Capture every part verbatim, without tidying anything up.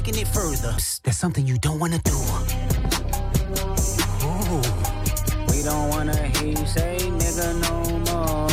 it further. Psst, there's something you don't wanna do. Ooh. We don't wanna hear you say nigga no more.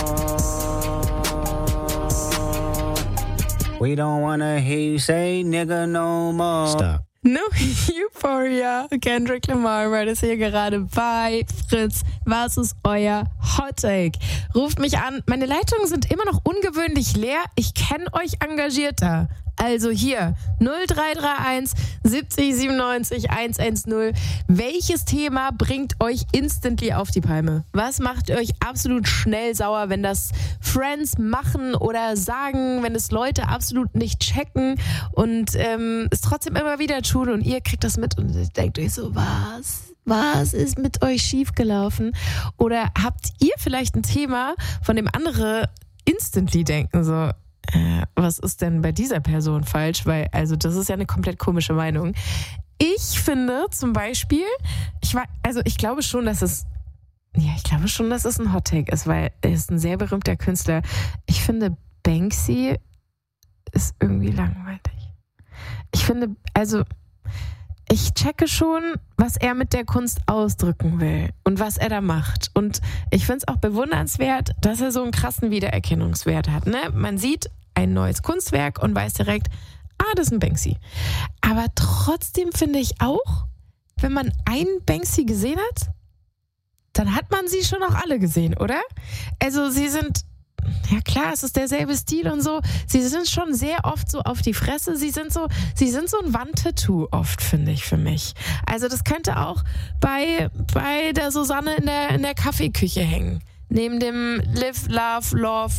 We don't wanna hear you say nigga no more. Stop. No Euphoria, Kendrick Lamar war das hier gerade bei Fritz. Was ist euer Hot Take? Ruft mich an. Meine Leitungen sind immer noch ungewöhnlich leer. Ich kenne euch engagierter. Also hier, null drei drei eins siebzig siebenundneunzig hundertzehn. Welches Thema bringt euch instantly auf die Palme? Was macht euch absolut schnell sauer, wenn das Friends machen oder sagen, wenn es Leute absolut nicht checken und ähm, es trotzdem immer wieder tun und ihr kriegt das mit und denkt euch so, was? Was ist mit euch schiefgelaufen? Oder habt ihr vielleicht ein Thema, von dem andere instantly denken so, Äh, was ist denn bei dieser Person falsch? Weil, also das ist ja eine komplett komische Meinung. Ich finde zum Beispiel, ich war, also ich glaube schon, dass es, ja, ich glaube schon, dass es ein Hot Take ist, weil er ist ein sehr berühmter Künstler. Ich finde, Banksy ist irgendwie langweilig. Ich finde, also ich checke schon, was er mit der Kunst ausdrücken will und was er da macht. Und ich finde es auch bewundernswert, dass er so einen krassen Wiedererkennungswert hat. Ne? Man sieht ein neues Kunstwerk und weiß direkt, ah, das ist ein Banksy. Aber trotzdem finde ich auch, wenn man einen Banksy gesehen hat, dann hat man sie schon auch alle gesehen, oder? Also sie sind... Ja klar, es ist derselbe Stil und so. Sie sind schon sehr oft so auf die Fresse. Sie sind so, sie sind so ein Wandtattoo oft, finde ich, für mich. Also das könnte auch bei, bei der Susanne in der, in der Kaffeeküche hängen. Neben dem Live, Love, Love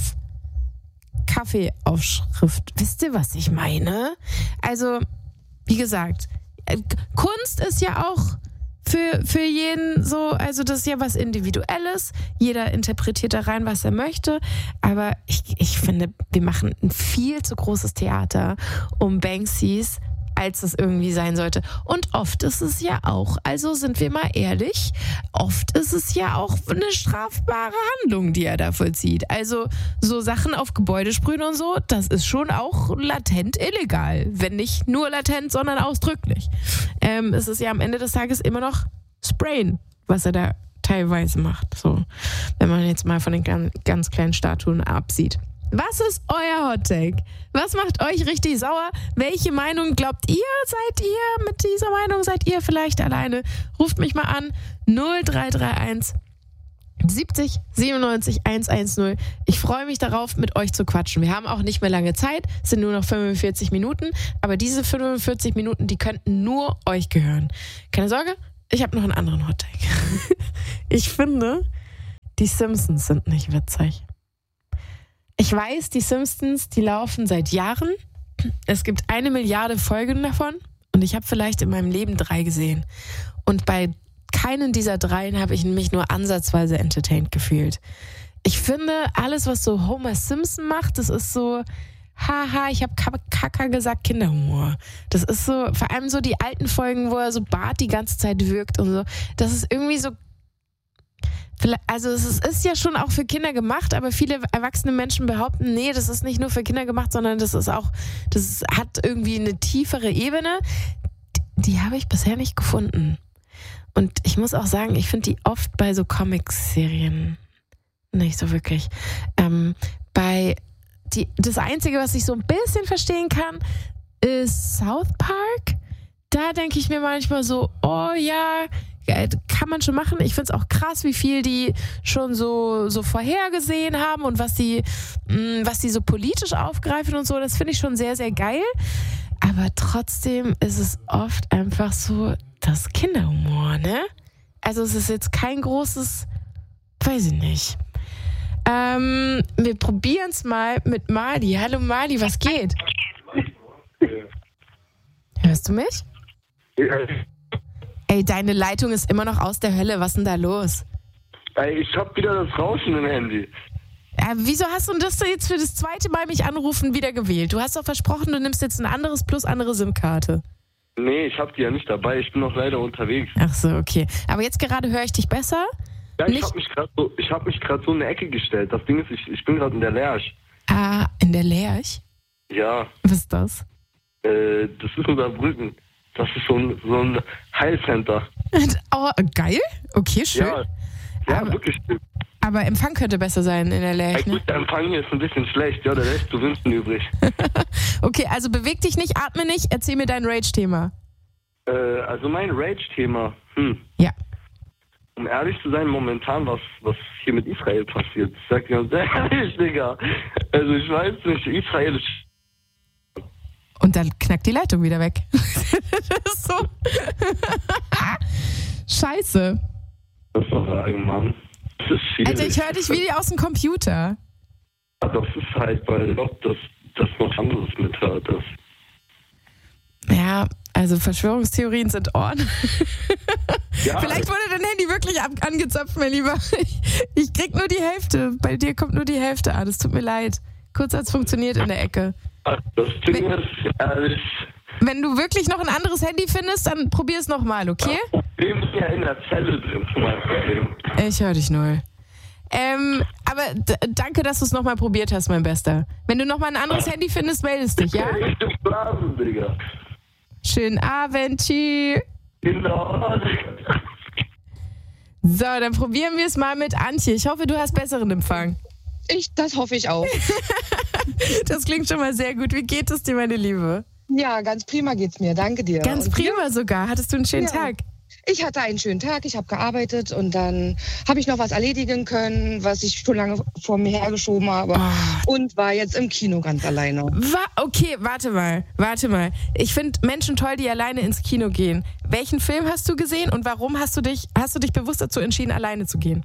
Kaffeeaufschrift. Wisst ihr, was ich meine? Also, wie gesagt, Kunst ist ja auch Für, für jeden so, also das ist ja was Individuelles. Jeder interpretiert da rein, was er möchte. Aber ich, ich finde, wir machen ein viel zu großes Theater um Banksys, als es irgendwie sein sollte. Und oft ist es ja auch, also sind wir mal ehrlich, oft ist es ja auch eine strafbare Handlung, die er da vollzieht. Also so Sachen auf Gebäude sprühen und so, das ist schon auch latent illegal. Wenn nicht nur latent, sondern ausdrücklich. Ähm, es ist ja am Ende des Tages immer noch Sprayen, was er da teilweise macht. So, wenn man jetzt mal von den ganz, ganz kleinen Statuen absieht. Was ist euer Hot Take? Was macht euch richtig sauer? Welche Meinung glaubt ihr? Seid ihr mit dieser Meinung? Seid ihr vielleicht alleine? Ruft mich mal an. null drei drei eins siebzig siebenundneunzig hundertzehn. Ich freue mich darauf, mit euch zu quatschen. Wir haben auch nicht mehr lange Zeit. Es sind nur noch fünfundvierzig Minuten. Aber diese fünfundvierzig Minuten, die könnten nur euch gehören. Keine Sorge, ich habe noch einen anderen Hot Take. Ich finde, die Simpsons sind nicht witzig. Ich weiß, die Simpsons, die laufen seit Jahren. Es gibt eine Milliarde Folgen davon und ich habe vielleicht in meinem Leben drei gesehen. Und bei keinen dieser dreien habe ich mich nur ansatzweise entertained gefühlt. Ich finde, alles, was so Homer Simpson macht, das ist so, haha, ich habe Kaka gesagt, Kinderhumor. Das ist so, vor allem so die alten Folgen, wo er so Bart die ganze Zeit wirkt und so. Das ist irgendwie so, also es ist ja schon auch für Kinder gemacht, aber viele erwachsene Menschen behaupten, nee, das ist nicht nur für Kinder gemacht, sondern das ist auch, das hat irgendwie eine tiefere Ebene. Die, die habe ich bisher nicht gefunden. Und ich muss auch sagen, ich finde die oft bei so Comic-Serien nicht so wirklich. Ähm, bei die, das Einzige, was ich so ein bisschen verstehen kann, ist South Park. Da denke ich mir manchmal so, oh ja, kann man schon machen. Ich finde es auch krass, wie viel die schon so, so vorhergesehen haben und was die, mh, was die so politisch aufgreifen und so. Das finde ich schon sehr, sehr geil. Aber trotzdem ist es oft einfach so das Kinderhumor, ne? Also es ist jetzt kein großes, weiß ich nicht. Ähm, wir probieren es mal mit Mali. Hallo Mali, was geht? Hörst du mich? Ja. Ey, deine Leitung ist immer noch aus der Hölle. Was ist denn da los? Ey, ich hab wieder das Rauschen im Handy. Äh, wieso hast du das jetzt für das zweite Mal mich anrufen wieder gewählt? Du hast doch versprochen, du nimmst jetzt ein anderes plus andere SIM-Karte. Nee, ich hab die ja nicht dabei. Ich bin noch leider unterwegs. Ach so, okay. Aber jetzt gerade höre ich dich besser? Ja, ich nicht? hab mich gerade so, ich hab mich gerade so in eine Ecke gestellt. Das Ding ist, ich, ich bin gerade in der Lerch. Ah, in der Lerch? Ja. Was ist das? Äh, das ist in Saarbrücken. Das ist so ein, so ein Heilcenter. Oh, geil. Okay, schön. Ja, ja aber, wirklich schön. aber Empfang könnte besser sein in L A. Hey, Ne? gut, der Empfang hier ist ein bisschen schlecht. Ja, der lässt zu wünschen übrig. Okay, also beweg dich nicht, atme nicht, erzähl mir dein Rage-Thema. Äh, also mein Rage-Thema. Hm. Ja. Um ehrlich zu sein, momentan, was, was hier mit Israel passiert. Ich sag dir ganz ehrlich, Digga. Also ich weiß nicht, Israel ist... Und dann knackt die Leitung wieder weg. Das ist so. Scheiße. Das ist sagen, Mann. Das ist schwierig. Alter, ich höre dich wie aus dem Computer. Ja, das ist halt, weil ob das, das noch anderes mithört. Das. Ja, also Verschwörungstheorien sind on. Ja, Vielleicht wurde dein Handy wirklich ab- angezapft, mein Lieber. Ich, ich krieg nur die Hälfte. Bei dir kommt nur die Hälfte an. Es tut mir leid. Kurz hat's funktioniert in der Ecke. das Ding ist, ehrlich, Wenn du wirklich noch ein anderes Handy findest, dann probier es nochmal, okay? das Problem ist ja in der Zelle drin, mein Problem. Ich höre dich null. Ähm, aber d- danke, dass du es nochmal probiert hast, mein Bester. Wenn du nochmal ein anderes Handy findest, meldest dich, ja? Ich bin Blasen, Digga. Schönen Abend, tschüss. Genau. So, dann probieren wir es mal mit Antje. Ich hoffe, du hast besseren Empfang. Ich, das hoffe ich auch. Das klingt schon mal sehr gut. Wie geht es dir, meine Liebe? Ja, ganz prima geht's mir. Danke dir. Ganz Und dir? prima sogar. Hattest du einen schönen Ja. Tag? Ich hatte einen schönen Tag. Ich habe gearbeitet und dann habe ich noch was erledigen können, was ich schon lange vor mir hergeschoben habe. Oh. Und war jetzt im Kino ganz alleine. Wa- okay, warte mal, warte mal. Ich finde Menschen toll, die alleine ins Kino gehen. Welchen Film hast du gesehen und warum hast du dich, hast du dich bewusst dazu entschieden, alleine zu gehen?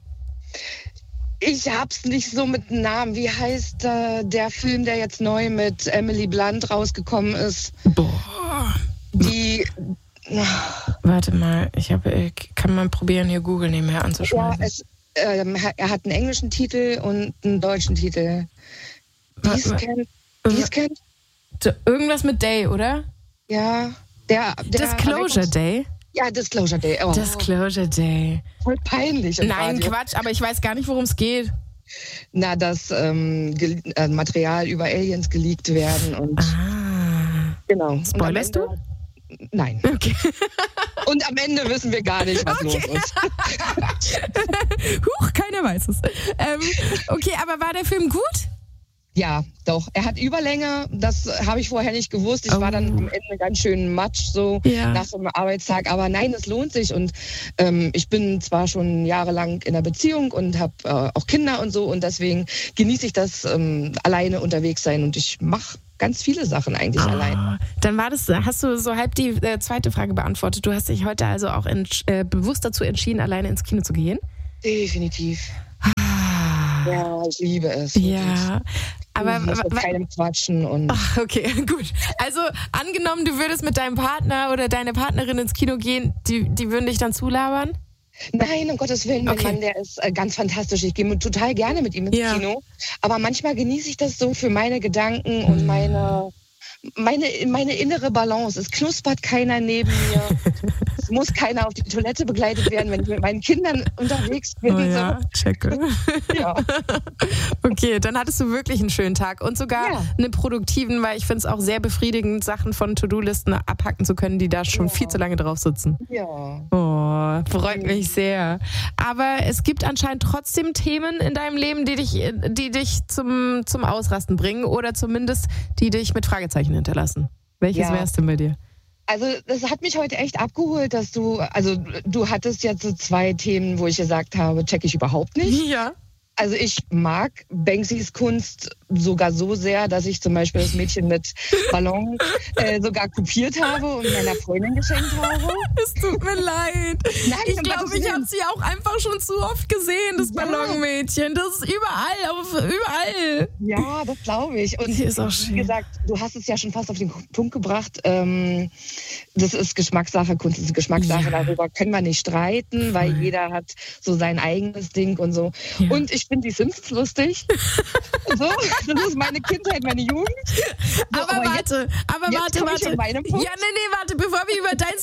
Ich hab's nicht so mit Namen. Wie heißt äh, der Film, der jetzt neu mit Emily Blunt rausgekommen ist? Boah. Die... Warte mal, ich habe, ich kann mal probieren, hier Google nebenher Ja, anzuschmeißen. es, ähm, er hat einen englischen Titel und einen deutschen Titel. Dies Wa- wa- kennt... Dies kennt... D- Irgendwas mit Day, oder? Ja, der... der Disclosure Day? Ja, Disclosure Day. Oh, Disclosure Day. voll peinlich. im Nein, Radio. Quatsch, aber ich weiß gar nicht, worum es geht. Na, dass ähm, gel- äh, Material über Aliens geleakt werden und Ah. genau. Und am Spoilerst Ende- Nein. Okay. Und am Ende wissen wir gar nicht, was Okay. los ist. Huch, keiner weiß es. Ähm, okay, aber war der Film gut? Ja, doch. Er hat Überlänge, das habe ich vorher nicht gewusst. Ich Oh. war dann am Ende ganz schön matsch so Ja. nach so einem Arbeitstag. Aber nein, es lohnt sich. Und ähm, ich bin zwar schon jahrelang in einer Beziehung und habe äh, auch Kinder und so. Und deswegen genieße ich das ähm, alleine unterwegs sein. Und ich mache ganz viele Sachen eigentlich allein. Ah, dann war das, hast du so halb die äh, zweite Frage beantwortet. Du hast dich heute also auch entsch- äh, bewusst dazu entschieden, alleine ins Kino zu gehen? Definitiv. Ah. Ja, ich liebe es. Ja, aber ich muss mit wa- keinem quatschen und Ach, okay, gut. Also angenommen, du würdest mit deinem Partner oder deiner Partnerin ins Kino gehen, die, die würden dich dann zulabern? nein, um Gottes Willen, mein Okay. Mann, der ist äh, ganz fantastisch. Ich gehe mit- total gerne mit ihm ins Ja. Kino. Aber manchmal genieße ich das so für meine Gedanken und meine, meine, meine innere Balance. Es knuspert keiner neben mir. Es muss keiner auf die Toilette begleitet werden, wenn ich mit meinen Kindern unterwegs bin. Oh ja, checke. So. Ja. Okay, dann hattest du wirklich einen schönen Tag und sogar Ja. einen produktiven, weil ich finde es auch sehr befriedigend, Sachen von To-Do-Listen abhacken zu können, die da schon Ja. viel zu lange drauf sitzen. Ja. Oh, freut mich sehr. Aber es gibt anscheinend trotzdem Themen in deinem Leben, die dich, die dich zum, zum Ausrasten bringen oder zumindest die dich mit Fragezeichen hinterlassen. Welches Ja. wär's denn bei dir? Also das hat mich heute echt abgeholt, dass du, also du hattest jetzt so zwei Themen, wo ich gesagt habe, check ich überhaupt nicht. Ja. Also ich mag Banksys Kunst sogar so sehr, dass ich zum Beispiel das Mädchen mit Ballon äh, sogar kopiert habe und meiner Freundin geschenkt habe. Es tut mir leid. Nein, ich um glaube, Gottes ich Willen. habe sie auch einfach schon zu oft gesehen, das Ja. Ballonmädchen. Das ist überall, auf, überall. Ja, das glaube ich. Und Sie ist auch schön. wie gesagt, du hast es ja schon fast auf den Punkt gebracht. Ähm, das ist Geschmackssache, Kunst ist Geschmackssache. Ja. Darüber können wir nicht streiten, weil jeder hat so sein eigenes Ding und so. Ja. Und ich finde die Sims lustig. So, das ist meine Kindheit, meine Jugend. So, Aber, jetzt- warte, aber jetzt warte, komm ich warte. an meinen Punkt. Ja, nee, nee, warte, bevor wir über dein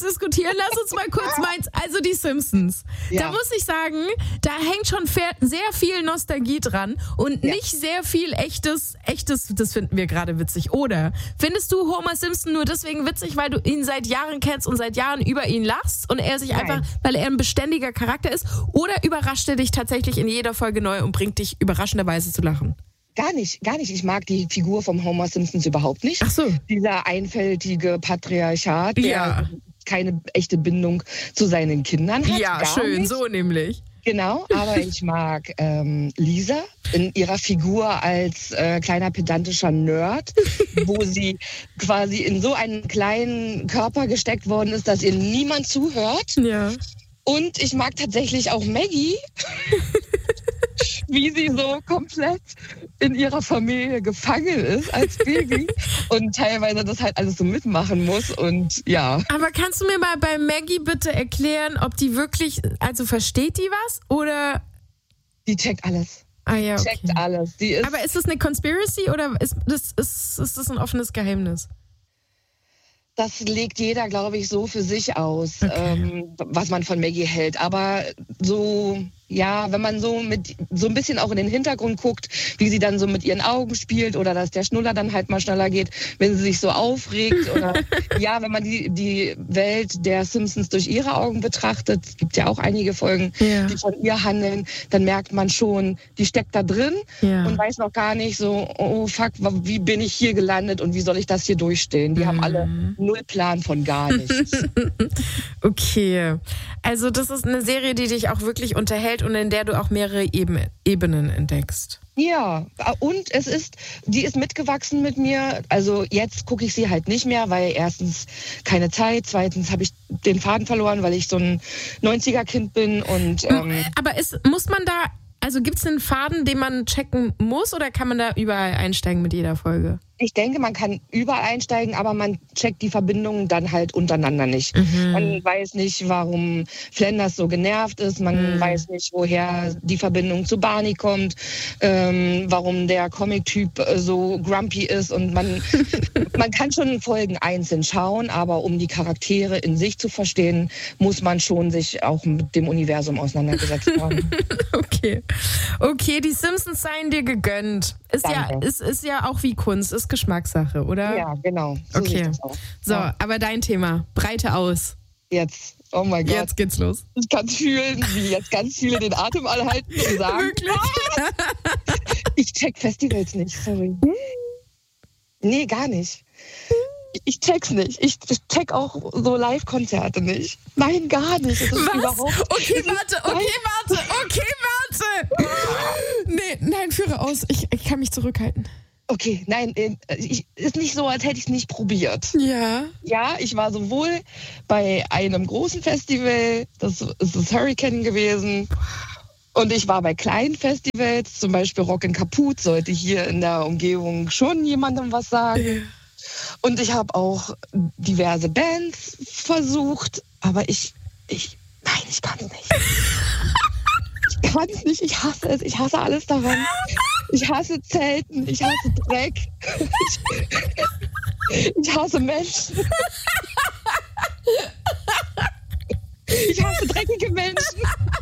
kurz diskutieren? Lass uns mal kurz meins. Also die Simpsons. Ja. Da muss ich sagen, da hängt schon sehr viel Nostalgie dran und Ja. nicht sehr viel echtes, echtes, das finden wir gerade witzig. Oder findest du Homer Simpson nur deswegen witzig, weil du ihn seit Jahren kennst und seit Jahren über ihn lachst und er sich Nein. einfach, weil er ein beständiger Charakter ist? Oder überrascht er dich tatsächlich in jeder Folge neu und bringt dich überraschenderweise zu lachen? Gar nicht, gar nicht. Ich mag die Figur vom Homer Simpsons überhaupt nicht. Ach so. Dieser einfältige Patriarchat, der Ja. keine echte Bindung zu seinen Kindern hat. Ja, gar schön, nicht. so nämlich. Genau, aber ich mag ähm, Lisa in ihrer Figur als äh, kleiner pedantischer Nerd, wo sie quasi in so einen kleinen Körper gesteckt worden ist, dass ihr niemand zuhört. Ja. Und ich mag tatsächlich auch Maggie, wie sie so komplett in ihrer Familie gefangen ist als Baby und teilweise das halt alles so mitmachen muss und ja. Aber kannst du mir mal bei Maggie bitte erklären, ob die wirklich, also versteht die was oder? Die checkt alles. Ah ja, okay. Checkt alles. Die ist Aber ist das eine Conspiracy oder ist das, ist, ist das ein offenes Geheimnis? Das legt jeder, glaube ich, so für sich aus, Okay. ähm, was man von Maggie hält. Aber so, ja, wenn man so mit so ein bisschen auch in den Hintergrund guckt, wie sie dann so mit ihren Augen spielt oder dass der Schnuller dann halt mal schneller geht, wenn sie sich so aufregt oder ja, wenn man die, die Welt der Simpsons durch ihre Augen betrachtet, es gibt ja auch einige Folgen, Ja. die von ihr handeln, dann merkt man schon, die steckt da drin Ja. und weiß noch gar nicht so, oh fuck, wie bin ich hier gelandet und wie soll ich das hier durchstehen? Die Mhm. haben alle null Plan von gar nichts. Okay. Also das ist eine Serie, die dich auch wirklich unterhält und in der du auch mehrere Eben- Ebenen entdeckst. Ja, und es ist, die ist mitgewachsen mit mir. Also jetzt gucke ich sie halt nicht mehr, weil erstens keine Zeit, zweitens habe ich den Faden verloren, weil ich so ein neunziger-Kind bin und ähm, Aber ist, muss man da, also gibt es einen Faden, den man checken muss oder kann man da überall einsteigen mit jeder Folge? ich denke, man kann überall einsteigen, aber man checkt die Verbindungen dann halt untereinander nicht. Mhm. Man weiß nicht, warum Flanders so genervt ist. Man Mhm. weiß nicht, woher die Verbindung zu Barney kommt, ähm, warum der Comic-Typ äh, so grumpy ist. Und man, man kann schon Folgen einzeln schauen, aber um die Charaktere in sich zu verstehen, muss man schon sich auch mit dem Universum auseinandergesetzt haben. Okay. Okay, die Simpsons seien dir gegönnt. Ist ja, Danke. ist, ist ja auch wie Kunst, ist Geschmackssache, oder? Ja, genau. So Okay. sieht das aus. So, Ja. aber dein Thema. Breite aus. Jetzt. Oh mein Gott. Jetzt geht's los. Ich kann fühlen, wie jetzt ganz viele den Atem anhalten und sagen, Wirklich? ich check Festivals nicht, sorry. Nee, gar nicht. Ich check's nicht. Ich check auch so Live-Konzerte nicht. Nein, gar nicht. Es ist Was? überhaupt, Okay, es ist- warte, okay, warte, okay, warte. Nee, nein, führe aus. Ich, ich kann mich zurückhalten. Okay, nein, äh, ich, ist nicht so, als hätte ich es nicht probiert. Ja. Ja, ich war sowohl bei einem großen Festival, das ist das Hurricane gewesen, und ich war bei kleinen Festivals, zum Beispiel Rock in Kaput, sollte hier in der Umgebung schon jemandem was sagen. Und ich habe auch diverse Bands versucht, aber ich, ich, nein, ich kann es nicht. Ich kann es nicht, ich hasse es, ich hasse alles daran. Ich hasse Zelten, ich hasse Dreck, ich, ich hasse Menschen. Ich hasse dreckige Menschen.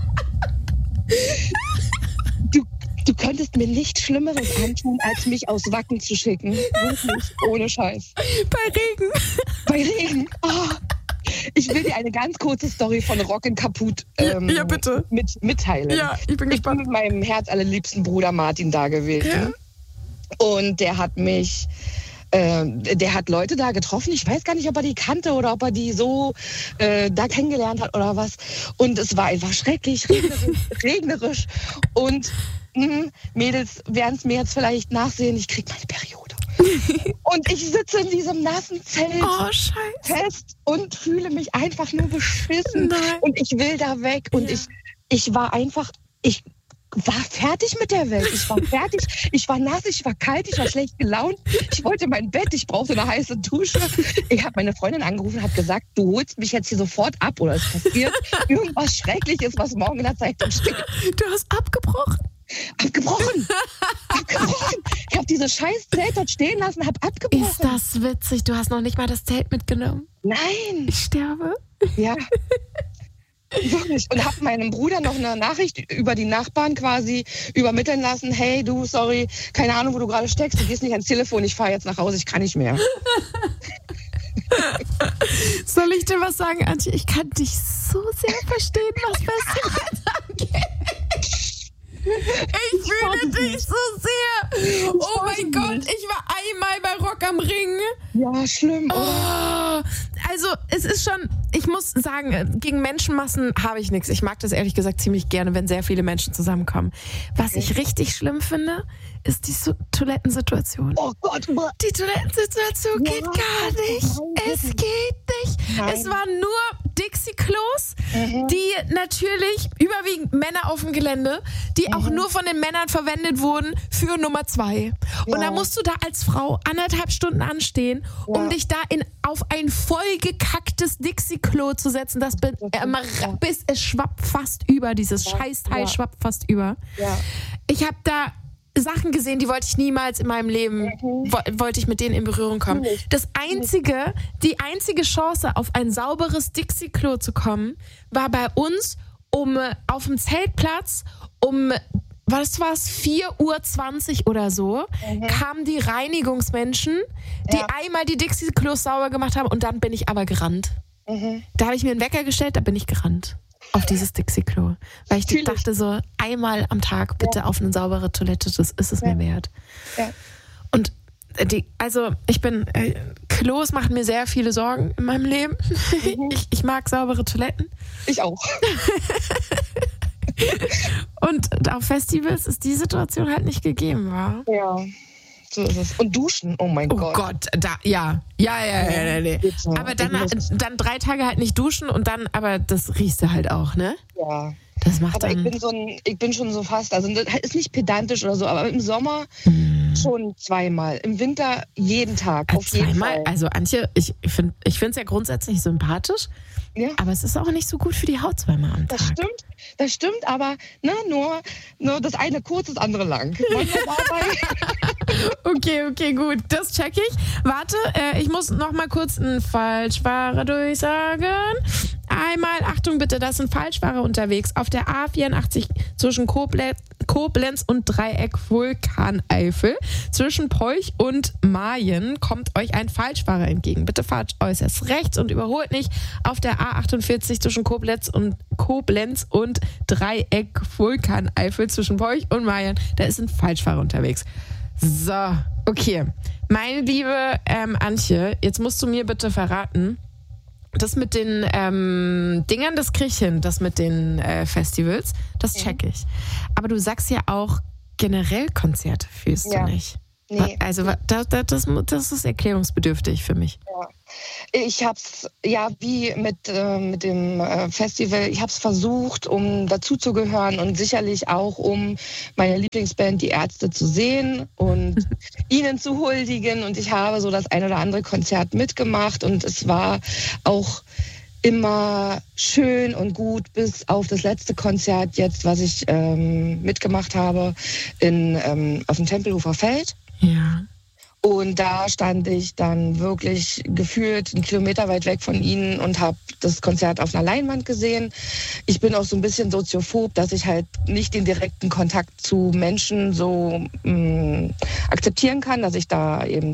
Du, du könntest mir nichts Schlimmeres antun, als mich aus Wacken zu schicken. Wirklich, ohne Scheiß. Bei Regen. Bei Regen. Ah. Ich will dir eine ganz kurze Story von Rock in Kaput ähm, Ja, bitte. Mit, mitteilen. Ja, ich bin Ich bin gespannt. mit meinem herzallerliebsten Bruder Martin da gewesen. Und der hat mich, äh, der hat Leute da getroffen. Ich weiß gar nicht, ob er die kannte oder ob er die so äh, da kennengelernt hat oder was. Und es war einfach schrecklich, regnerisch. regnerisch. Und mh, Mädels werden es mir jetzt vielleicht nachsehen, ich krieg meine Periode. Und ich sitze in diesem nassen Zelt Oh, scheiße. fest und fühle mich einfach nur beschissen. Nein. Und ich will da weg. Und Ja. ich, ich war einfach, ich war fertig mit der Welt. Ich war fertig. Ich war nass, ich war kalt, ich war schlecht gelaunt. Ich wollte mein Bett, ich brauchte eine heiße Dusche. Ich habe meine Freundin angerufen und habe gesagt, du holst mich jetzt hier sofort ab oder es passiert irgendwas Schreckliches, was morgen in der Zeitung steht. Du hast abgebrochen. Abgebrochen! Abgebrochen! Ich habe dieses scheiß Zelt dort stehen lassen, habe abgebrochen. Ist das witzig? Du hast noch nicht mal das Zelt mitgenommen. Nein! Ich sterbe. Ja. Wirklich. Und habe meinem Bruder noch eine Nachricht über die Nachbarn quasi übermitteln lassen. Hey, du, sorry, keine Ahnung, wo du gerade steckst. Du gehst nicht ans Telefon, ich fahre jetzt nach Hause, ich kann nicht mehr. Soll ich dir was sagen, Antje? Ich kann dich so sehr verstehen, was Festivals angeht. Ich fühle dich so sehr. Oh mein Gott, ich war einmal bei Rock am Ring. Ja, schlimm, oder? Oh, also es ist schon, ich muss sagen, gegen Menschenmassen habe ich nichts. Ich mag das ehrlich gesagt ziemlich gerne, wenn sehr viele Menschen zusammenkommen. Was ich richtig schlimm finde, ist die so- Toilettensituation. Oh Gott. Die Toilettensituation Ja, geht gar nicht. nein, Es geht nicht. Nein. Es waren nur Dixie-Klos, Mhm. die natürlich überwiegend Männer auf dem Gelände, die auch nur von den Männern verwendet wurden für Nummer zwei. Und Ja. da musst du da als Frau anderthalb Stunden anstehen, um Ja. dich da in, auf ein vollgekacktes Dixie-Klo zu setzen, das be- Das äh, immer ist- ja. bis es schwappt fast über, dieses Ja, Scheißteil ja. schwappt fast über. Ja. Ich habe da Sachen gesehen, die wollte ich niemals in meinem Leben, wo, wollte ich mit denen in Berührung kommen. Natürlich. Das einzige, die einzige Chance, auf ein sauberes Dixie-Klo zu kommen, war bei uns um äh, auf dem Zeltplatz um, was war es, vier Uhr zwanzig oder so, kamen die Reinigungsmenschen, die Ja. einmal die Dixie-Klos sauber gemacht haben und dann bin ich aber gerannt. Mhm. Da habe ich mir einen Wecker gestellt, da bin ich gerannt. Auf dieses Dixie-Klo. Weil ich Natürlich. dachte so, einmal am Tag bitte auf eine saubere Toilette, das ist es Ja. mir wert. Ja. Und äh, die, also ich bin, äh, Klos machen mir sehr viele Sorgen in meinem Leben. Mhm. Ich, ich mag saubere Toiletten. Ich auch. Und auf Festivals ist die Situation halt nicht gegeben, war. Ja. So ist es. Und duschen, oh mein Oh Gott. Gott, da, ja. Ja, ja, ja, ja, ja. Bitte. Aber dann, Ich muss- dann drei Tage halt nicht duschen und dann, aber das riechst du halt auch, ne? Ja. Das macht Aber ich dann. bin so ein, ich bin schon so fast, also das ist nicht pedantisch oder so, aber im Sommer schon zweimal. Im Winter jeden Tag, auf jeden Zweimal, Fall. also Antje, ich finde ich es ja grundsätzlich sympathisch, Ja. aber es ist auch nicht so gut für die Haut zweimal am Tag. Das stimmt, das stimmt, aber ne, nur, nur das eine kurz, das andere lang. Wollen wir dabei? Okay, okay, gut, das check ich. Warte, äh, ich muss noch mal kurz einen Falschfahrer durchsagen. Einmal, Achtung bitte, da ist ein Falschfahrer unterwegs. Auf der A vierundachtzig zwischen Koble Koblenz und Dreieck Vulkaneifel. Zwischen Peuch und Mayen kommt euch ein Falschfahrer entgegen. Bitte fahrt äußerst rechts und überholt nicht. Auf der A achtundvierzig zwischen Koblenz und Koblenz und Dreieck Vulkaneifel zwischen Peuch und Mayen. Da ist ein Falschfahrer unterwegs. So, okay. Meine liebe ähm, Antje, jetzt musst du mir bitte verraten, das mit den ähm, Dingern, das krieg ich hin, das mit den äh, Festivals, das check ich. Aber du sagst ja auch, generell Konzerte fühlst Ja. du nicht. Nee. Also wa- das, das, das, das ist erklärungsbedürftig für mich. Ich hab's, ja, wie mit, äh, mit dem äh, Festival, ich hab's versucht, um dazuzugehören und sicherlich auch, um meine Lieblingsband, die Ärzte, zu sehen und ihnen zu huldigen. Und ich habe so das ein oder andere Konzert mitgemacht und es war auch immer schön und gut, bis auf das letzte Konzert jetzt, was ich ähm, mitgemacht habe, in, ähm, auf dem Tempelhofer Feld. Ja. Und da stand ich dann wirklich gefühlt einen Kilometer weit weg von ihnen und habe das Konzert auf einer Leinwand gesehen. Ich bin auch so ein bisschen soziophob, dass ich halt nicht den direkten Kontakt zu Menschen so mh, akzeptieren kann, dass ich da eben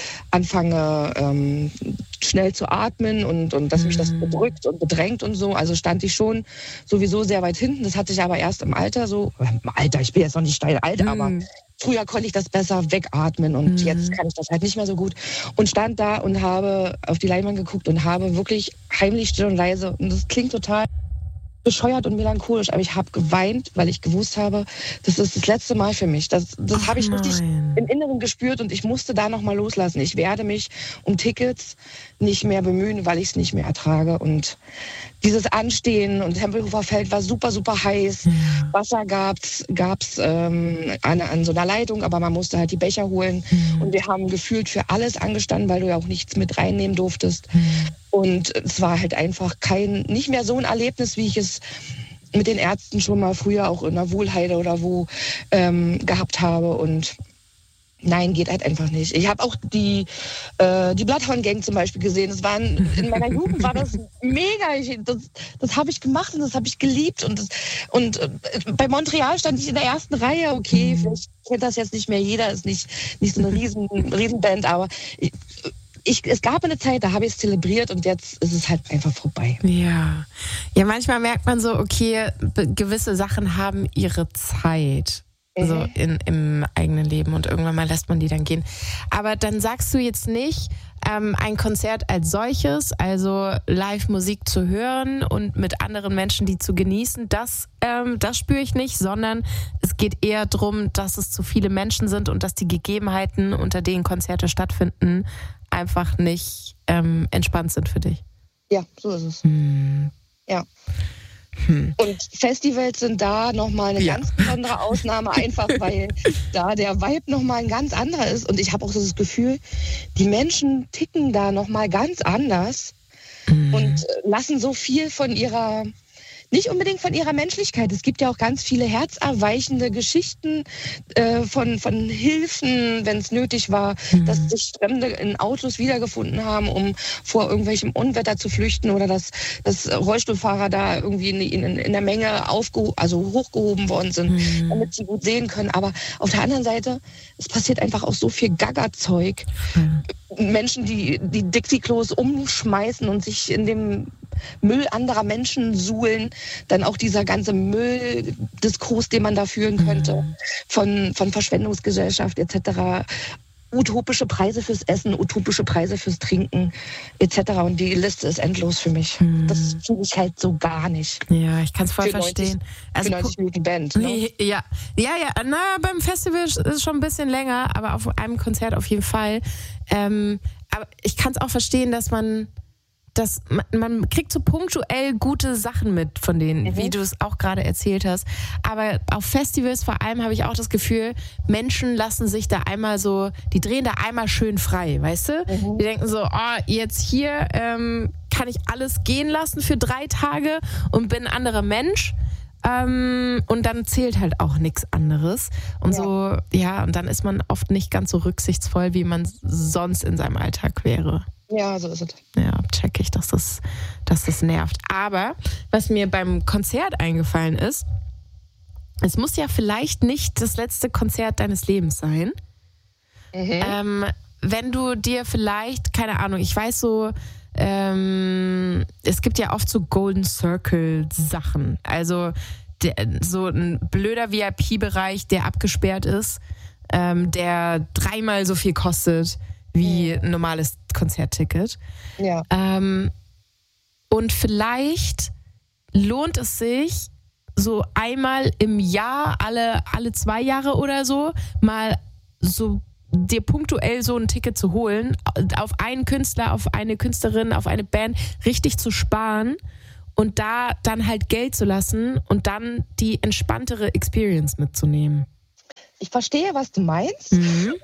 anfange, ähm, schnell zu atmen und, und dass mich das bedrückt und bedrängt und so. Also stand ich schon sowieso sehr weit hinten. Das hatte ich aber erst im Alter so, äh, im Alter, ich bin jetzt noch nicht steil alt, aber früher konnte ich das besser wegatmen und Mhm. jetzt kann ich das halt nicht mehr so gut. Und stand da und habe auf die Leinwand geguckt und habe wirklich heimlich still und leise, und das klingt total bescheuert und melancholisch, aber ich habe geweint, weil ich gewusst habe, das ist das letzte Mal für mich. Das, das Ach habe ich richtig nein. im Inneren gespürt und ich musste da nochmal loslassen. Ich werde mich um Tickets nicht mehr bemühen, weil ich es nicht mehr ertrage. Und dieses Anstehen und Tempelhofer Feld war super, super heiß. Wasser gab's, gab's ähm, an, an so einer Leitung, aber man musste halt die Becher holen. Und wir haben gefühlt für alles angestanden, weil du ja auch nichts mit reinnehmen durftest. Und es war halt einfach kein, nicht mehr so ein Erlebnis, wie ich es mit den Ärzten schon mal früher auch in der Wohlheide oder wo ähm, gehabt habe. Und Nein, geht halt einfach nicht. Ich habe auch die, äh, die Bloodhound Gang zum Beispiel gesehen. Das waren, in meiner Jugend war das mega. Ich, das das habe ich gemacht und das habe ich geliebt. Und, das, und äh, bei Montreal stand ich in der ersten Reihe. Okay, vielleicht kennt das jetzt nicht mehr jeder, ist nicht, nicht so eine riesen, Riesenband, aber ich, ich, es gab eine Zeit, da habe ich es zelebriert und jetzt ist es halt einfach vorbei. Ja. Ja, manchmal merkt man so, okay, gewisse Sachen haben ihre Zeit. So in, im eigenen Leben und irgendwann mal lässt man die dann gehen. Aber dann sagst du jetzt nicht, ähm, ein Konzert als solches, also Live-Musik zu hören und mit anderen Menschen die zu genießen, das, ähm, das spüre ich nicht, sondern es geht eher darum, dass es zu viele Menschen sind und dass die Gegebenheiten, unter denen Konzerte stattfinden, einfach nicht ähm, entspannt sind für dich. Ja, so ist es. Hm. Ja. Hm. Und Festivals sind da nochmal eine Ja. ganz besondere Ausnahme, einfach weil da der Vibe nochmal ein ganz anderer ist. Und ich habe auch so das Gefühl, die Menschen ticken da nochmal ganz anders Hm. und äh, lassen so viel von ihrer, nicht unbedingt von ihrer Menschlichkeit. Es gibt ja auch ganz viele herzerweichende Geschichten äh, von, von Hilfen, wenn es nötig war, Mhm. dass sich Fremde in Autos wiedergefunden haben, um vor irgendwelchem Unwetter zu flüchten oder dass, dass Rollstuhlfahrer da irgendwie in, in, in der Menge aufgeho- also hochgehoben worden sind, Mhm. damit sie gut sehen können. Aber auf der anderen Seite, es passiert einfach auch so viel Gaga-Zeug. Mhm. Menschen, die die Dixie-Klos umschmeißen und sich in dem Müll anderer Menschen suhlen, dann auch dieser ganze Mülldiskurs, den man da führen könnte, von, von Verschwendungsgesellschaft et cetera. Utopische Preise fürs Essen, utopische Preise fürs Trinken et cetera. Und die Liste ist endlos für mich. Mhm. Das fühle ich halt so gar nicht. Ja, ich kann es voll Für neunzig verstehen. Für neunzig Minuten Band. Ne? Ja, ja, ja, na, beim Festival ist es schon ein bisschen länger, aber auf einem Konzert auf jeden Fall. Ähm, aber ich kann es auch verstehen, dass man, dass man, man kriegt so punktuell gute Sachen mit von denen, Mhm. wie du es auch gerade erzählt hast. Aber auf Festivals vor allem habe ich auch das Gefühl, Menschen lassen sich da einmal so, die drehen da einmal schön frei, weißt du? Mhm. Die denken so, oh, jetzt hier ähm, kann ich alles gehen lassen für drei Tage und bin ein anderer Mensch. Ähm, und dann zählt halt auch nichts anderes. Und Ja. so, ja, und dann ist man oft nicht ganz so rücksichtsvoll, wie man sonst in seinem Alltag wäre. Ja, so ist es. Ja, check ich, dass das, dass das nervt. Aber was mir beim Konzert eingefallen ist, es muss ja vielleicht nicht das letzte Konzert deines Lebens sein. Mhm. Ähm, wenn du dir vielleicht, keine Ahnung, ich weiß so, ähm, es gibt ja oft so Golden Circle Sachen. Also der, so ein blöder V I P-Bereich, der abgesperrt ist, ähm, der dreimal so viel kostet wie ein normales Konzertticket. Ja. Ähm, und vielleicht lohnt es sich, so einmal im Jahr, alle, alle zwei Jahre oder so, mal so dir punktuell so ein Ticket zu holen, auf einen Künstler, auf eine Künstlerin, auf eine Band richtig zu sparen und da dann halt Geld zu lassen und dann die entspanntere Experience mitzunehmen. Ich verstehe, was du meinst. Mhm.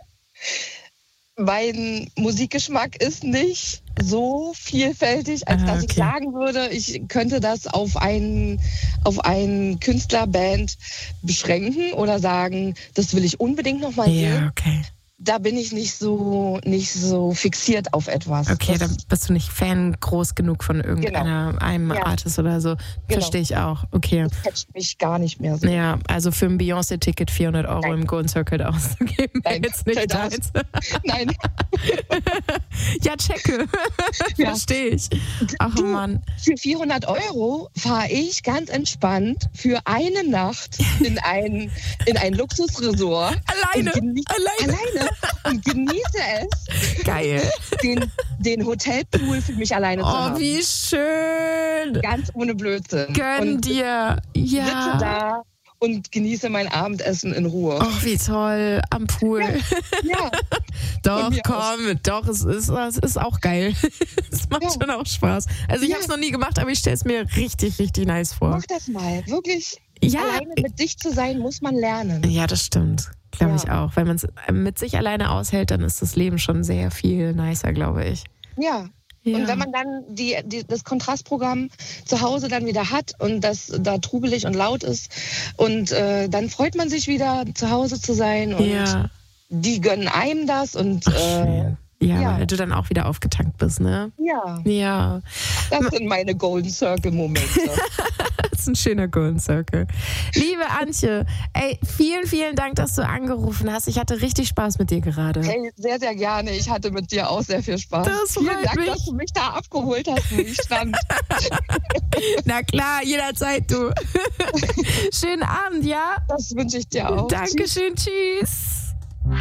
Mein Musikgeschmack ist nicht so vielfältig, als Ah, dass okay. ich sagen würde, ich könnte das auf einen, auf einen Künstlerband beschränken oder sagen, das will ich unbedingt noch mal sehen. Ja, okay. Da bin ich nicht so, nicht so fixiert auf etwas. Okay, das, dann bist du nicht Fan groß genug von irgendeiner einem Ja. Artist oder so. Genau. Verstehe ich auch. Okay. das catcht mich gar nicht mehr so. Ja, also für ein Beyoncé-Ticket vierhundert Euro Nein. im Golden Circle auszugeben, wäre Nein, jetzt nicht fällt aus. deins. Nein. Ja, checke. Ja. Verstehe ich. Ach Du, Mann. Für vierhundert Euro fahre ich ganz entspannt für eine Nacht in ein, in ein Luxusresort. Alleine. Und genie- Alleine. Alleine. Und genieße es, Geil. den, den Hotelpool für mich alleine zu Oh, haben. wie schön. Ganz ohne Blödsinn. Gönn und dir. sitze Ja. da und genieße mein Abendessen in Ruhe. Oh, wie toll. Am Pool. Ja, Doch, Von mir komm, doch, es ist, es ist auch geil. Es macht Ja. schon auch Spaß. Also ich Ja. habe es noch nie gemacht, aber ich stelle es mir richtig, richtig nice vor. mach das mal. Wirklich. Ja, Alleine mit sich zu sein, muss man lernen. ja, das stimmt. Glaube Ja. ich auch. Wenn man es mit sich alleine aushält, dann ist das Leben schon sehr viel nicer, glaube ich. Ja. Ja. Und wenn man dann die, die, das Kontrastprogramm zu Hause dann wieder hat und das da trubelig und laut ist und äh, dann freut man sich wieder, zu Hause zu sein und ja. die gönnen einem das und äh, ja, ja. weil du dann auch wieder aufgetankt bist, ne? ja, Ja. das sind meine Golden Circle Momente. Das ist ein schöner Golden Circle. Liebe Antje, ey, vielen, vielen Dank, dass du angerufen hast. Ich hatte richtig Spaß mit dir gerade. Hey, sehr, sehr gerne. Ich hatte mit dir auch sehr viel Spaß. Das Vielen freut Dank, mich. dass du mich da abgeholt hast, wo ich stand. Na klar, jederzeit du. Schönen Abend, ja? Das wünsche ich dir auch. Dankeschön, tschüss.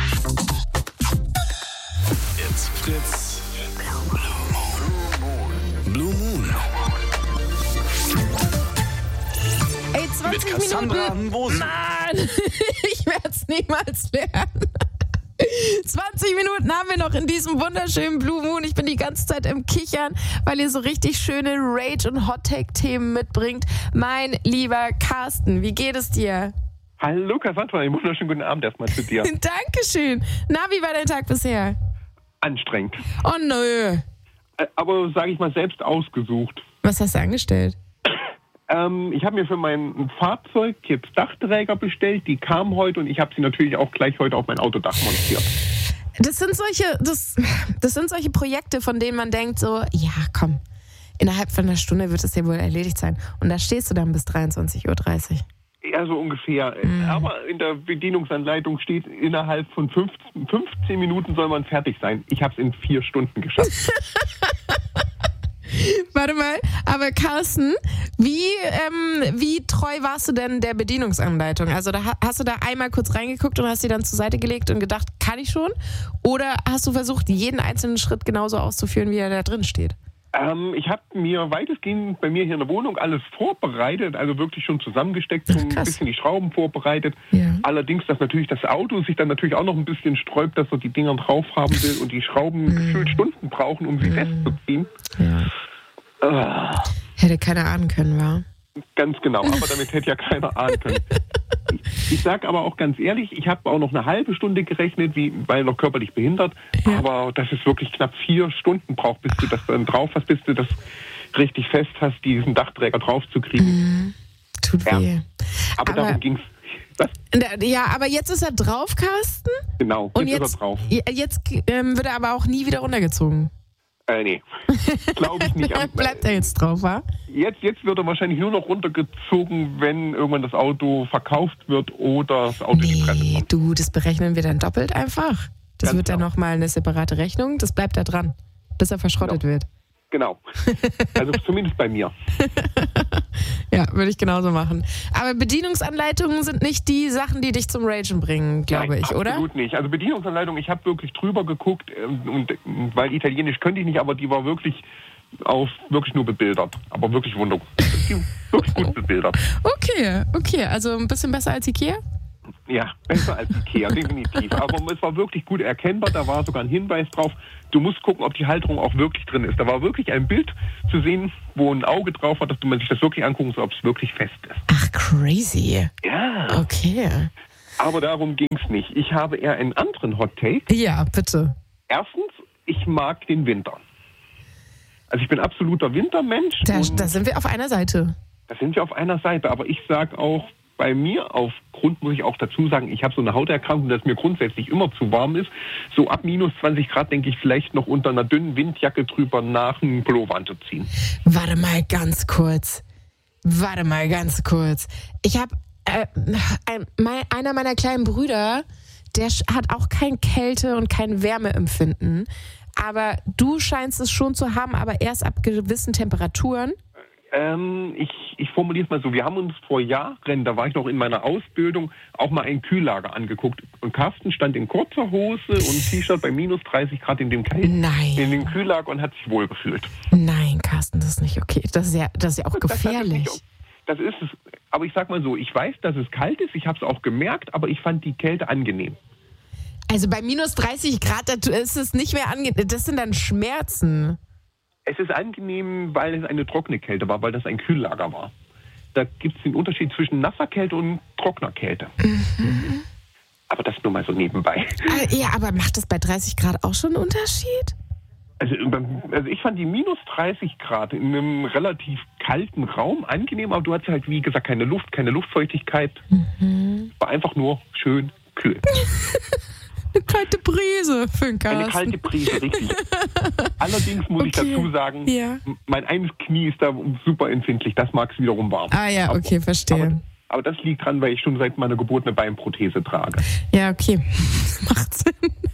It's Fritz. Blue Moon. Ey, zwanzig Mit Cassandra Minuten. Mbosi. Mann, ich werde es niemals lernen. zwanzig Minuten haben wir noch in diesem wunderschönen Blue Moon. Ich bin die ganze Zeit im Kichern, weil ihr so richtig schöne Rage- und Hot-Take-Themen mitbringt. Mein lieber Carsten, wie geht es dir? Hallo Cassandra, einen wunderschönen guten Abend erstmal zu dir. Dankeschön. Na, wie war dein Tag bisher? Anstrengend. Oh nö. Äh, Aber sage ich mal selbst ausgesucht. Was hast du angestellt? Ähm, ich habe mir für mein Fahrzeug jetzt Dachträger bestellt, die kamen heute und ich habe sie natürlich auch gleich heute auf mein Autodach montiert. Das sind solche, das, das sind solche Projekte, von denen man denkt so, ja komm, innerhalb von einer Stunde wird es ja wohl erledigt sein. Und da stehst du dann bis dreiundzwanzig Uhr dreißig. Ja, so ungefähr. Mhm. Aber in der Bedienungsanleitung steht, innerhalb von fünfzehn, fünfzehn Minuten soll man fertig sein. Ich habe es in vier Stunden geschafft. Warte mal, aber Carsten, wie, ähm, wie treu warst du denn der Bedienungsanleitung? Also da, hast du da einmal kurz reingeguckt und hast sie dann zur Seite gelegt und gedacht, kann ich schon? Oder hast du versucht, jeden einzelnen Schritt genauso auszuführen, wie er da drin steht? Ähm, ich habe mir weitestgehend bei mir hier in der Wohnung alles vorbereitet, also wirklich schon zusammengesteckt, so ein Ach, bisschen die Schrauben vorbereitet. Ja. Allerdings, dass natürlich das Auto sich dann natürlich auch noch ein bisschen sträubt, dass er die Dinger drauf haben will und die Schrauben Mm. gefühlt Stunden brauchen, um sie mm. festzuziehen. Ja. Ah, Hätte keiner ahnen können, wa? ganz genau, aber damit hätte ja keiner ahnen können. Ich, ich sage aber auch ganz ehrlich, ich habe auch noch eine halbe Stunde gerechnet, wie, weil noch körperlich behindert, Ja. aber dass es wirklich knapp vier Stunden braucht, bis du das dann drauf hast, bis du das richtig fest hast, diesen Dachträger drauf zu kriegen. Mhm. Tut Ja. weh. Aber, Aber- darum ging's. Was? Ja, aber jetzt ist er drauf, Carsten. Genau, jetzt, Und ist jetzt, er drauf. jetzt ähm, wird er aber auch nie wieder runtergezogen. Äh, nee, glaube ich nicht. Am- Bleibt er jetzt drauf, wa? Jetzt, jetzt wird er wahrscheinlich nur noch runtergezogen, wenn irgendwann das Auto verkauft wird oder das Auto in die Presse Nee, kommt. du, das berechnen wir dann doppelt einfach. Das Ganz wird dann genau. nochmal eine separate Rechnung. Das bleibt da dran, bis er verschrottet wird. Genau. Also zumindest bei mir. Ja, würde ich genauso machen. Aber Bedienungsanleitungen sind nicht die Sachen, die dich zum Ragen bringen, glaube Nein, ich, oder? Absolut nicht. Also Bedienungsanleitung, ich habe wirklich drüber geguckt, ähm, und, äh, weil Italienisch könnte ich nicht, aber die war wirklich auf wirklich nur bebildert. Aber wirklich wunderbar. Wirklich gut bebildert. Okay, okay. Also ein bisschen besser als Ikea? Ja, besser als Ikea, definitiv. Aber es war wirklich gut erkennbar, da war sogar ein Hinweis drauf, du musst gucken, ob die Halterung auch wirklich drin ist. Da war wirklich ein Bild zu sehen, wo ein Auge drauf war, dass man sich das wirklich angucken soll, ob es wirklich fest ist. Ach, crazy. Ja, Okay. aber darum ging es nicht. Ich habe eher einen anderen Hot Take. Ja, bitte. Erstens, ich mag den Winter. Also ich bin absoluter Wintermensch. Da, und da sind wir auf einer Seite. da sind wir auf einer Seite. Aber ich sage auch, bei mir aufgrund, muss ich auch dazu sagen, ich habe so eine Hauterkrankung, dass mir grundsätzlich immer zu warm ist. So ab minus zwanzig Grad denke ich vielleicht noch unter einer dünnen Windjacke drüber nach, einen Pullover anzuziehen. Warte mal ganz kurz. Warte mal ganz kurz. Ich habe äh, ein, mein, einer meiner kleinen Brüder, der sch- hat auch kein Kälte- und kein Wärmeempfinden. Aber du scheinst es schon zu haben, aber erst ab gewissen Temperaturen. Ähm, ich ich formuliere es mal so, wir haben uns vor Jahren, da war ich noch in meiner Ausbildung, auch mal ein Kühllager angeguckt. Und Carsten stand in kurzer Hose und T-Shirt bei minus dreißig Grad in dem, Kalt, Nein. in dem Kühllager und hat sich wohlgefühlt. Nein, Carsten, das ist nicht okay. Das ist ja, das ist ja auch Das hat es gefährlich. nicht- Das ist es. Aber ich sag mal so, ich weiß, dass es kalt ist, ich habe es auch gemerkt, aber ich fand die Kälte angenehm. Also bei minus dreißig Grad, da ist es nicht mehr angenehm. Das sind dann Schmerzen. Es ist angenehm, weil es eine trockene Kälte war, weil das ein Kühllager war. Da gibt es den Unterschied zwischen nasser Kälte und trockener Kälte. Mhm. Aber das nur mal so nebenbei. Ah, ja, aber macht das bei dreißig Grad auch schon einen Unterschied? Also, also ich fand die minus dreißig Grad in einem relativ kalten Raum angenehm, aber du hattest halt, wie gesagt, keine Luft, keine Luftfeuchtigkeit. Mhm. War einfach nur schön kühl. Eine kalte Brise für den Carsten. Eine kalte Brise, richtig. Allerdings muss Okay. ich dazu sagen, Ja. mein eines Knie ist da super empfindlich. Das mag es wiederum warm. Ah ja, okay, Aber, verstehe. aber das liegt dran, weil ich schon seit meiner Geburt eine Beinprothese trage. Ja, okay. Macht Sinn.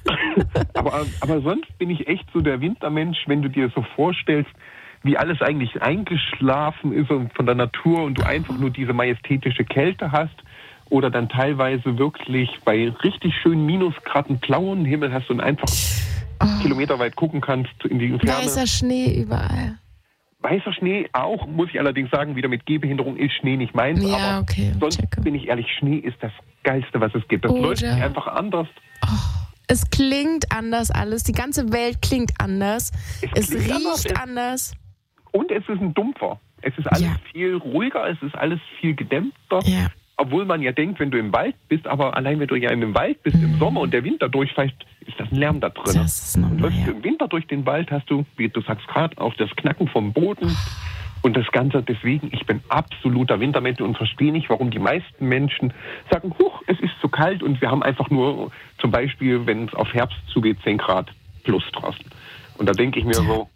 Aber, aber sonst bin ich echt so der Wintermensch, wenn du dir so vorstellst, wie alles eigentlich eingeschlafen ist und von der Natur und du einfach nur diese majestätische Kälte hast oder dann teilweise wirklich bei richtig schönen Minusgraden blauen Himmel hast und einfach Oh. kilometerweit gucken kannst in die Ferne. Weißer Schnee überall. Weißer Schnee auch, muss ich allerdings sagen, wieder mit Gehbehinderung ist Schnee nicht meins. Ja, aber okay, sonst checke. bin ich ehrlich, Schnee ist das Geilste, was es gibt. Das Oder- läuft sich einfach anders. Es klingt anders alles. Die ganze Welt klingt anders. Es Es, klingt anders, riecht es- anders. Und es ist ein Dumpfer. Es ist alles Ja. viel ruhiger, es ist alles viel gedämpfter. Ja. Obwohl man ja denkt, wenn du im Wald bist, aber allein wenn du ja in dem Wald bist im Sommer und der Winter durchfällt, ist das ein Lärm da drin. Das ist normal, Und läufst ja. du im Winter durch den Wald, hast du, wie du sagst gerade, auch das Knacken vom Boden und das Ganze. Deswegen, ich bin absoluter Wintermensch und verstehe nicht, warum die meisten Menschen sagen, huch, es ist zu kalt und wir haben einfach nur, zum Beispiel, wenn es auf Herbst zugeht, zehn Grad plus draußen. Und da denke ich mir so,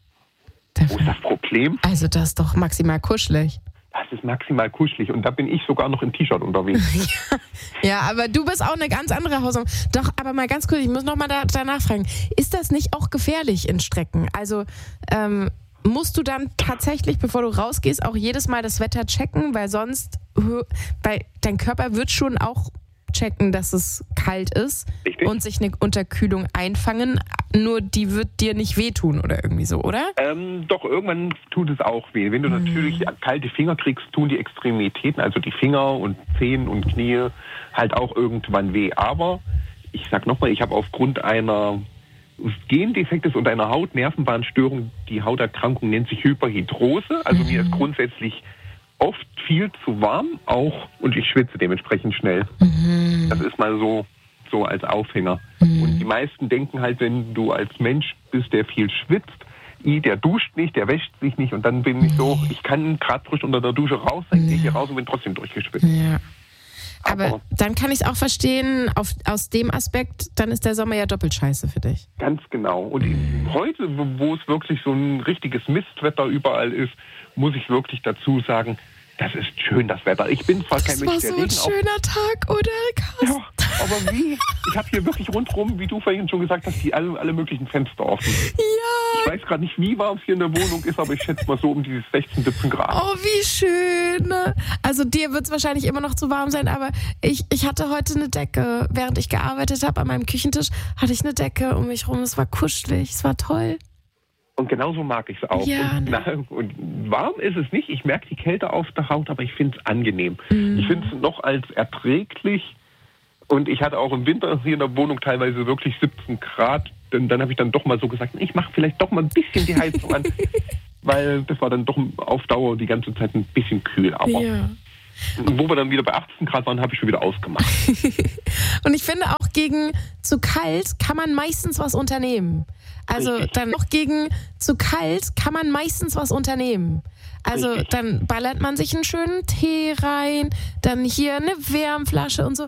wo ist das Problem? Also das ist doch maximal kuschelig. Das ist maximal kuschelig und da bin ich sogar noch im T-Shirt unterwegs. Ja, aber du bist auch eine ganz andere Hausnummer. Doch, aber mal ganz kurz, ich muss noch mal da, danach fragen. Ist das nicht auch gefährlich in Strecken? Also ähm, musst du dann tatsächlich, bevor du rausgehst, auch jedes Mal das Wetter checken? Weil sonst, weil dein Körper wird schon auch checken, dass es kalt ist Richtig. und sich eine Unterkühlung einfangen. Nur die wird dir nicht wehtun oder irgendwie so, oder? Ähm, doch, irgendwann tut es auch weh. Wenn du natürlich kalte Finger kriegst, tun die Extremitäten, also die Finger und Zehen und Knie, halt auch irgendwann weh. Aber ich sag nochmal, ich habe aufgrund einer Gendefektes und einer Hautnervenbahnstörung, die Hauterkrankung nennt sich Hyperhidrose. Also mir ist grundsätzlich oft viel zu warm auch und ich schwitze dementsprechend schnell. Das ist mal so, so als Aufhänger. Und die meisten denken halt, wenn du als Mensch bist, der viel schwitzt, i, der duscht nicht, der wäscht sich nicht und dann bin ich so, ich kann gerade frisch unter der Dusche raus, dann gehe ich hier raus und bin trotzdem durchgeschwitzt. Ja. Aber, Aber- dann kann ich es auch verstehen, auf, aus dem Aspekt, dann ist der Sommer ja doppelt scheiße für dich. Ganz genau. Und heute, wo wo es wirklich so ein richtiges Mistwetter überall ist, muss ich wirklich dazu sagen, das ist schön, das Wetter. Ich bin zwar kein Das Mensch, war der so ein Regen auf... schöner Tag, oder, Carsten? Ja, aber wie? Ich habe hier wirklich rundherum, wie du vorhin schon gesagt hast, die alle, alle möglichen Fenster offen. Ja. Ich weiß gerade nicht, wie warm es hier in der Wohnung ist, aber ich schätze mal so um diese sechzehn, siebzehn Grad. Oh, wie schön. Also dir wird es wahrscheinlich immer noch zu warm sein, aber ich, ich hatte heute eine Decke. Während ich gearbeitet habe an meinem Küchentisch, hatte ich eine Decke um mich rum. Es war kuschelig, es war toll. Und genauso mag ich es auch. Ja, und, ne? na, und warm ist es nicht. Ich merke die Kälte auf der Haut, aber ich finde es angenehm. Mhm. Ich finde es noch als erträglich. Und ich hatte auch im Winter hier in der Wohnung teilweise wirklich siebzehn Grad. Denn dann habe ich dann doch mal so gesagt, ich mache vielleicht doch mal ein bisschen die Heizung an. Weil das war dann doch auf Dauer die ganze Zeit ein bisschen kühl. Aber Ja. wo wir dann wieder bei achtzehn Grad waren, habe ich schon wieder ausgemacht. Und ich finde auch gegen zu kalt kann man meistens was unternehmen. Also Richtig. dann noch gegen zu kalt kann man meistens was unternehmen. Also Richtig. dann ballert man sich einen schönen Tee rein, dann hier eine Wärmflasche und so.